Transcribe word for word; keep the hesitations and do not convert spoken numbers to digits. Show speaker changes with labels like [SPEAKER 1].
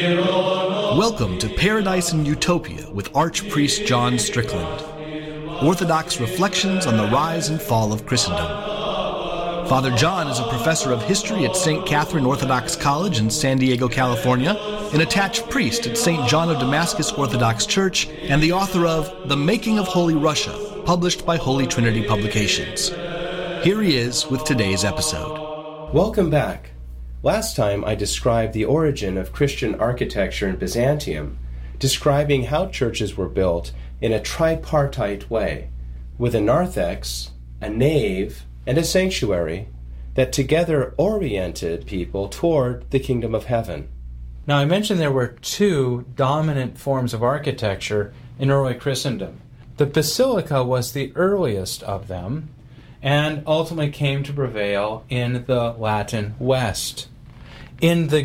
[SPEAKER 1] Welcome to Paradise and Utopia with Archpriest John Strickland. Orthodox reflections on the rise and fall of Christendom. Father John is a professor of history at Saint Catherine Orthodox College in San Diego, California, an attached priest at Saint John of Damascus Orthodox Church, and the author of The Making of Holy Russia, published by Holy Trinity Publications. Here he is with today's episode.
[SPEAKER 2] Welcome back. Last time I described the origin of Christian architecture in Byzantium, describing how churches were built in a tripartite way, with a narthex, a nave, and a sanctuary that together oriented people toward the kingdom of heaven.
[SPEAKER 3] Now, I mentioned there were two dominant forms of architecture in early Christendom. The basilica was the earliest of them, and ultimately came to prevail in the Latin West. In the